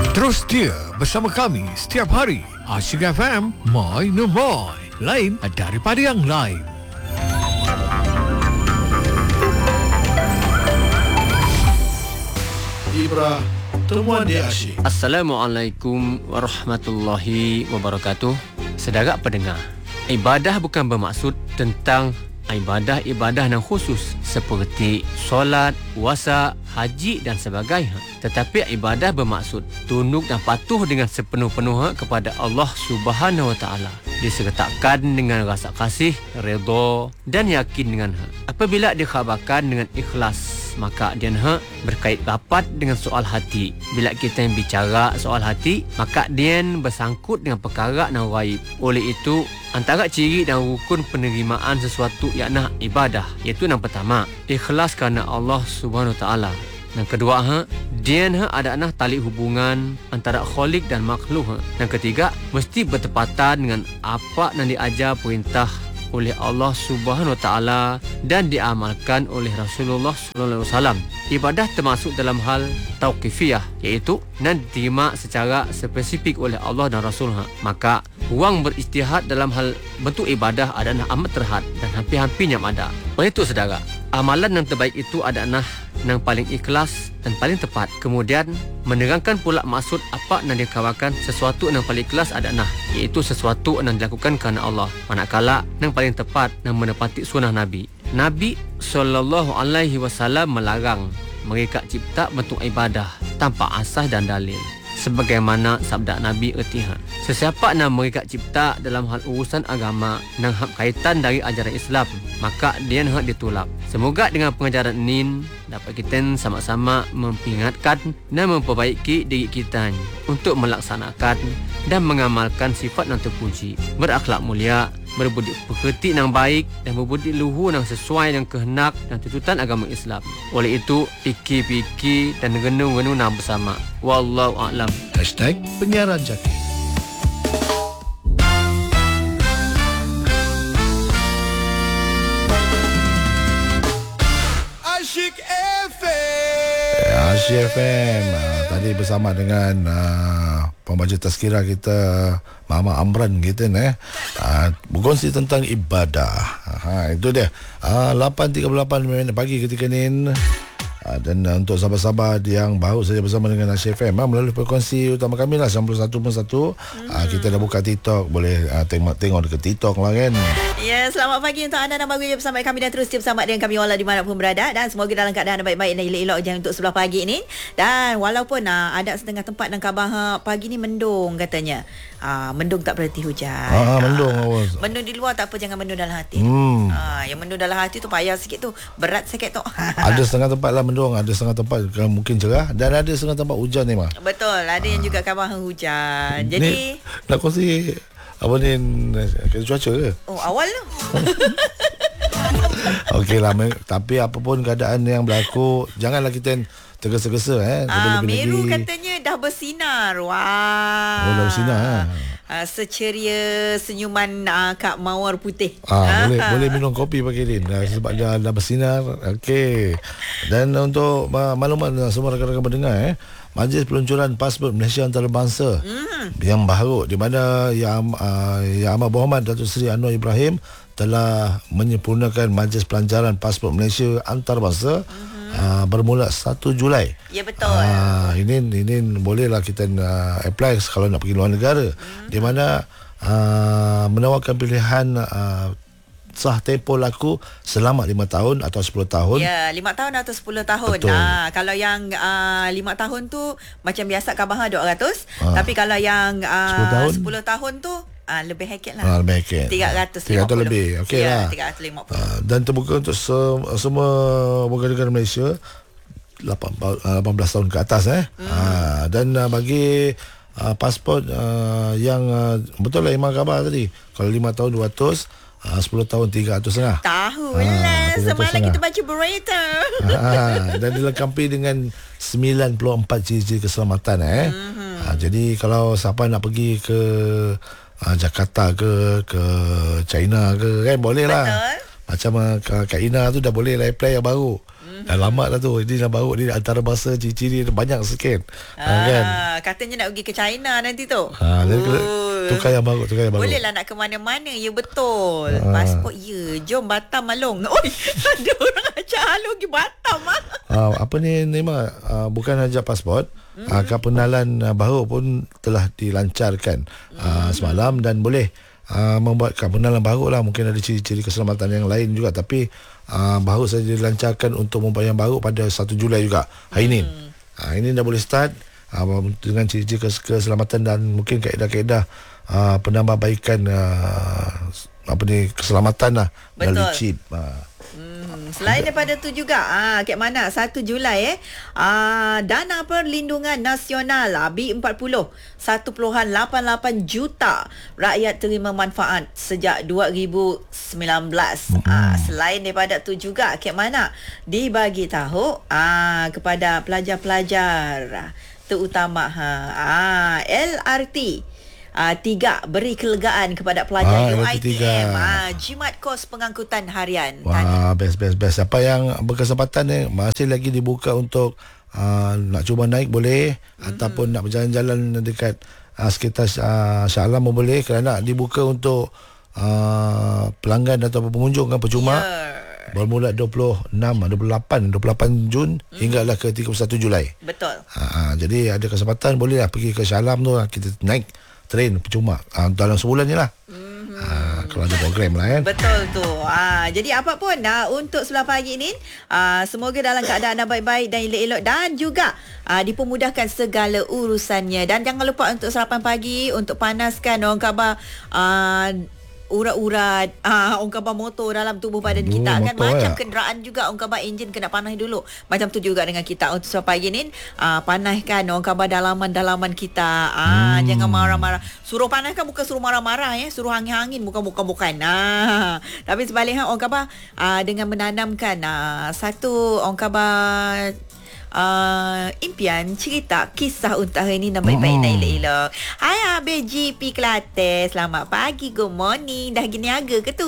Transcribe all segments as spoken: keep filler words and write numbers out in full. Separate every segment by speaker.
Speaker 1: Terus dia bersama kami setiap hari. Asyik F M, My Number. Lain daripada yang lain.
Speaker 2: Ibrah Temuan di Asyik.
Speaker 3: Assalamualaikum warahmatullahi wabarakatuh. Saudara pendengar, ibadah bukan bermaksud tentang ibadah-ibadah yang khusus seperti solat, puasa, haji dan sebagainya. Tetapi ibadah bermaksud tunduk dan patuh dengan sepenuh-penuhnya kepada Allah Subhanahu Wa Taala, disertakan dengan rasa kasih, redha dan yakin dengannya. Apabila dikhabarkan dengan ikhlas, maka dia ha berkait rapat dengan soal hati. Bila kita yang bicara soal hati, maka dia bersangkut dengan perkara yang ghaib. Oleh itu, antara ciri dan rukun penerimaan sesuatu yakni ibadah, iaitu yang pertama, ikhlas kerana Allah Subhanahu Wa Taala. Yang kedua, ha, dia ha adalah tali hubungan antara khalik dan makhluk. Ha. Yang ketiga, mesti bertepatan dengan apa yang diajar perintah oleh Allah Subhanahu Wa Taala dan diamalkan oleh Rasulullah sallallahu alaihi wasallam. Ibadah termasuk dalam hal tauqifiyah, iaitu nan diterima secara spesifik oleh Allah dan Rasulnya. Maka ruang beristihad dalam hal bentuk ibadah adalah amat terhad dan hampir-hampir yang ada. Oleh itu saudara, amalan yang terbaik itu adalah yang paling ikhlas dan paling tepat. Kemudian menerangkan pula maksud apa yang dikawakan sesuatu yang paling ikhlas adalah, iaitu sesuatu yang dilakukan kerana Allah. Manakala yang paling tepat yang menepati sunnah Nabi. Nabi sallallahu alaihi wasallam melarang mereka cipta bentuk ibadah tanpa asas dan dalil. Sebagaimana sabda Nabi ertiha, sesiapa yang mereka cipta dalam hal urusan agama yang hak kaitan dari ajaran Islam, maka dia hak ditolak. Semoga dengan pengajaran ini dapat kita sama-sama memperingatkan dan memperbaiki diri kita untuk melaksanakan dan mengamalkan sifat yang terpuji, berakhlak mulia, berbudi pekerti yang baik dan berbudi luhur yang sesuai dengan kehendak dan tuntutan agama Islam. Oleh itu, fikir-fikir dan renung-renung bersama. Wallahu a'lam.
Speaker 2: Hashtag Penyiaran Jati. Asyik F M. Asyik F M. Uh, tadi bersama dengan uh, pembaca tazkirah kita, Mama Amran kita ni, uh, berkongsi tentang ibadah. Ha, itu dia. Uh, lapan tiga puluh lapan minit pagi ketika ni. Uh, dan uh, untuk sahabat-sahabat yang baru saja bersama dengan Asyik F M, uh, melalui frekuensi utama kami lah sembilan puluh satu perpuluhan satu. hmm. uh, Kita dah buka TikTok. Boleh uh, tengok, tengok dekat TikTok lah kan.
Speaker 4: Ya, selamat pagi untuk anda yang baru je bersama kami dan terus bersama dengan kami walau di mana pun berada. Dan semoga dalam keadaan baik-baik dan elok-elok je untuk sebelah pagi ni. Dan walaupun uh, ada setengah tempat dan kabar uh, pagi ni mendung katanya. Uh, mendung tak berarti hujan.
Speaker 2: Ah, mendung.
Speaker 4: Uh, mendung di luar tak apa, jangan mendung dalam hati.
Speaker 2: Hmm.
Speaker 4: Uh, yang mendung dalam hati tu payah sikit tu. Berat sikit tu.
Speaker 2: Ada setengah tempat lah mendung, ada setengah tempat mungkin cerah dan ada setengah tempat hujan ni mah.
Speaker 4: Betul, ada yang juga kabar hujan. Jadi
Speaker 2: ni, nak kongsi apa ni, cuaca ke?
Speaker 4: Oh, awal tu.
Speaker 2: Okeylah, tapi apapun keadaan yang berlaku, janganlah kita tergesa-gesa eh.
Speaker 4: Ah, Meru katanya dah bersinar. Wah.
Speaker 2: Oh, dah bersinar ha.
Speaker 4: Uh, seceria senyuman uh, Kak Mawar Putih.
Speaker 2: Ah, boleh boleh minum kopi pagi ni dah, sebab dah dah bersinar. Okey. Dan untuk uh, maklumat semua rakan-rakan pendengar eh, Majlis Peluncuran Pasport Malaysia Antarabangsa mm. yang baru, di mana Yang uh, Yang Amat Berhormat Datuk Seri Anwar Ibrahim telah menyempurnakan Majlis Pelancaran Pasport Malaysia Antarabangsa mm-hmm. uh, bermula satu Julai.
Speaker 4: Ya, betul.
Speaker 2: Uh, ini ini bolehlah kita uh, apply kalau nak pergi luar negara. Mm-hmm. Di mana uh, menawarkan pilihan uh, sah tempoh laku selama lima tahun atau sepuluh tahun.
Speaker 4: Ya, lima tahun atau sepuluh tahun.
Speaker 2: Betul.
Speaker 4: Nah, kalau yang uh, lima tahun tu macam biasa kabar dua ratus.
Speaker 2: Ah.
Speaker 4: Tapi kalau yang uh,
Speaker 2: sepuluh tahun,
Speaker 4: sepuluh tahun tu uh, lebih hekit lah.
Speaker 2: Ah, lebih hekit.
Speaker 4: tiga ratus lima puluh.
Speaker 2: tiga ratus lebih. Okey
Speaker 4: ya,
Speaker 2: lah.
Speaker 4: tiga ratus lima puluh.
Speaker 2: Uh, dan terbuka untuk se- semua warga negara Malaysia lapan belas tahun ke atas eh. Hmm. Uh, dan uh, bagi uh, pasport uh, yang uh, betul lah Imam kabar tadi. Kalau lima tahun dua ratus, uh, sepuluh tahun tiga ratus setengah.
Speaker 4: Tahu lah. Semalam kita baca berita.
Speaker 2: uh, dan dilengkapi dengan sembilan puluh empat ciri-ciri keselamatan eh. Hmm. Uh, jadi kalau siapa nak pergi ke uh, Jakarta ke ke China ke kan boleh lah. Macam uh, Kak Ina tu dah boleh lah apply yang baru. Dah lama dah tu. Ini dah baru ni antara bahasa ciri-ciri banyak sikit.
Speaker 4: Ah,
Speaker 2: Ha, kan?
Speaker 4: Katanya nak pergi ke China nanti tu.
Speaker 2: Ha, jadi kena
Speaker 4: Oh.
Speaker 2: tukar yang baru, tukar yang baru.
Speaker 4: Boleh lah nak ke mana-mana. Ya betul.
Speaker 2: Ah.
Speaker 4: Pasport ya. Jom Batam Malong. Oi, ada orang ajak halong pergi Batam ah.
Speaker 2: Uh, apa ni Nima, uh, bukan saja pasport, mm-hmm. uh, kepenalan uh, baru pun telah dilancarkan uh, semalam dan boleh uh, membuat kepenalan baru lah. Mungkin ada ciri-ciri keselamatan yang lain juga, tapi uh, baru saja dilancarkan untuk membuat yang baru pada satu Julai juga hari ini. Mm. Uh, ini dah boleh start uh, dengan ciri-ciri kes- keselamatan dan mungkin kaedah-kaedah uh, penambahbaikan uh, apa ni keselamatan lah melalui chip. Uh.
Speaker 4: Hmm, selain daripada tu juga ah kat mana satu Julai eh ah dana perlindungan nasional ah, B empat puluh satu perpuluhan lapan lapan juta rakyat terima manfaat sejak dua ribu sembilan belas. Mm-hmm. Ah selain daripada tu juga kat mana dibagi tahu ah kepada pelajar-pelajar terutama ha ah L R T Uh, tiga, beri kelegaan kepada pelajar
Speaker 2: Ah,
Speaker 4: U I T M.
Speaker 2: ah.
Speaker 4: Uh, jimat kos pengangkutan harian.
Speaker 2: Wah, best, best, best. Siapa yang berkesempatan ni masih lagi dibuka untuk uh, nak cuba naik boleh, mm-hmm. ataupun nak berjalan-jalan dekat uh, sekitar uh, Shah Alam pun boleh, kerana dibuka untuk uh, pelanggan atau pengunjung kan percuma.
Speaker 4: Yeah.
Speaker 2: Bermula dua puluh enam, dua puluh lapan, dua puluh lapan Jun mm. hinggalah ke tiga puluh satu Julai.
Speaker 4: Betul.
Speaker 2: Ha, jadi ada kesempatan bolehlah pergi ke Shah Alam tu, kita naik train percuma ha, dalam sebulan ni lah. Mm-hmm. Ha, kalau ada program lah kan.
Speaker 4: Betul tu. Ha, jadi apa pun ha, untuk sebelah pagi ni ha, semoga dalam keadaan yang baik-baik dan elok-elok dan juga ha, dipermudahkan segala urusannya. Dan jangan lupa untuk sarapan pagi untuk panaskan orang khabar ha, urat-urat ah orang khabar motor dalam tubuh badan
Speaker 2: Aduh,
Speaker 4: kita kan,
Speaker 2: motor,
Speaker 4: macam
Speaker 2: ya?
Speaker 4: kenderaan juga orang khabar enjin kena panas dulu. Macam tu juga dengan kita untuk so pagi ni ah panaskan orang khabar dalaman-dalaman kita. Ah hmm. Jangan marah-marah. Suruh panaskan bukan suruh marah-marah ya, suruh angin-angin bukan bukan bukan. Ah tapi sebaliknya orang khabar ah dengan menanamkan ah satu orang khabar Uh, impian, cerita, kisah untuk hari ni nak baik-baik, nak elok-elok. Hai Abel G P Kelantan, selamat pagi, good morning. Dah pergi niaga ke tu?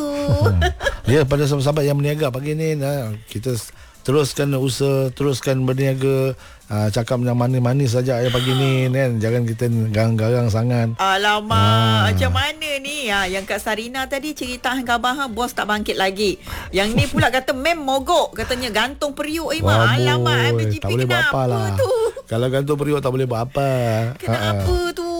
Speaker 2: Ya, pada sahabat-sahabat yang berniaga pagi ni, nah, kita teruskan usaha, teruskan berniaga. Uh, cakap yang manis-manis saja ya pagi ni kan. Jangan kita garang-garang sangat.
Speaker 4: Alamak,
Speaker 2: Ah.
Speaker 4: macam mana ni? Ha, yang Kak Sarina tadi cerita hang khabar hang bos tak bangkit lagi. Yang ni pula kata mem mogok, katanya gantung periuk eh mak. Alamak, Abel G P
Speaker 2: tak boleh buat
Speaker 4: kenapa
Speaker 2: apa lah.
Speaker 4: tu?
Speaker 2: Kalau gantung periuk tak boleh buat apa.
Speaker 4: Kenapa tu?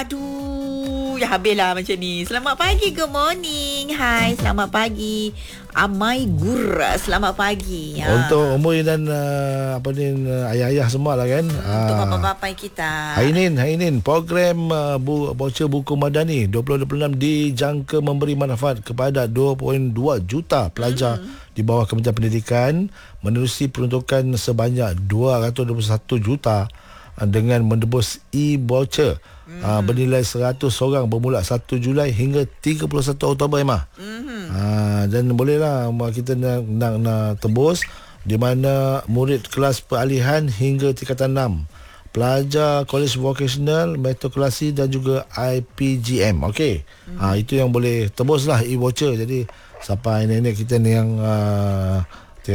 Speaker 4: Waduh, ya habislah macam ni. Selamat pagi, good morning. Hai, selamat pagi. Amai Gura, selamat pagi. Ha.
Speaker 2: Untuk umur dan uh, apa ni uh, ayah-ayah semua lah kan.
Speaker 4: Untuk
Speaker 2: Ah.
Speaker 4: bapa-bapa kita.
Speaker 2: Hainin, Hainin, program uh, bu, voucher buku Madani dua puluh dua puluh enam dijangka memberi manfaat kepada dua perpuluhan dua juta pelajar hmm. di bawah Kementerian Pendidikan menerusi peruntukan sebanyak dua ratus dua puluh satu juta uh, dengan menebus e-voucher hmm. uh, bernilai seratus orang bermula satu Julai hingga tiga puluh satu Oktober Emma. Hmm. Uh, dan bolehlah kita nak, nak, nak tebus di mana murid kelas peralihan hingga tingkatan enam, pelajar kolej vocasional, matrikulasi dan juga I P G M. Okey. Hmm. Ha, itu yang boleh tebuslah e-voucher. Jadi siapa nenek kita ni yang uh,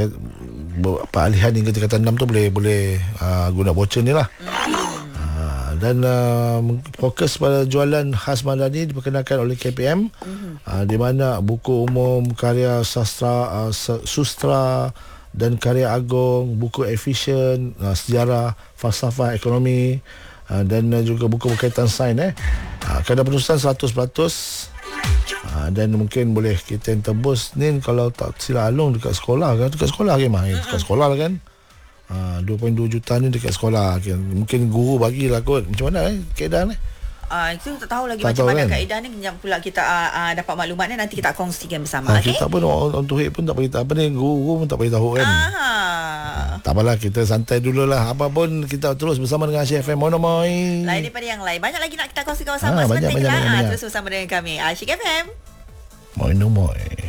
Speaker 2: peralihan hingga tingkatan enam tu boleh boleh uh, guna voucher ni lah. Hmm. Uh, dan uh, fokus pada jualan khas Madani diperkenalkan oleh K P M. Hmm. Uh, di mana buku umum, karya sastra, uh, sustra dan karya agung, buku efisien, uh, sejarah, falsafah, ekonomi uh, dan uh, juga buku berkaitan sains eh. Uh, kadar penulisan seratus peratus uh, dan mungkin boleh kita tebus ni kalau tak silap Along dekat sekolah kan, dekat sekolah ke mah, dekat sekolah lah kan. Uh, dua perpuluhan dua juta ni dekat sekolah kan. Mungkin guru bagilah kot. Macam mana eh keadaan eh?
Speaker 4: Ah, itu tak tahu lagi
Speaker 2: tak
Speaker 4: macam
Speaker 2: tahu
Speaker 4: mana
Speaker 2: kan?
Speaker 4: kaedah ni. Yang pula kita uh, uh, dapat maklumat ni nanti kita kongsikan bersama.
Speaker 2: Ha,
Speaker 4: Okay?
Speaker 2: kita pun orang, orang tuhik pun tak beritahu. Apa ni, guru-guru pun tak beritahu kan.
Speaker 4: Ah.
Speaker 2: Tak apalah, kita santai dululah. Apa pun kita terus bersama dengan Asyik F M Mono Moi.
Speaker 4: Lain daripada yang lain. Banyak lagi nak kita kongsikan bersama.
Speaker 2: Ah, banyak,
Speaker 4: Sebentar
Speaker 2: banyak,
Speaker 4: lah.
Speaker 2: banyak,
Speaker 4: Ah,
Speaker 2: banyak.
Speaker 4: terus bersama dengan kami Asyik F M.
Speaker 2: Mono Moi.